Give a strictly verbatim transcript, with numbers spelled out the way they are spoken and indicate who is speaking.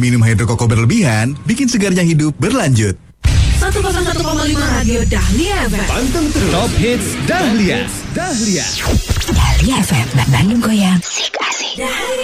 Speaker 1: Minum hidrokoko berlebihan bikin segarnya hidup berlanjut.
Speaker 2: seratus satu koma lima Radio Dahlia F M.
Speaker 3: Panteng terus Top Hits Dahlia. Dahlia.
Speaker 4: Dahlia F M, Bandung Goyang, Sik Asik.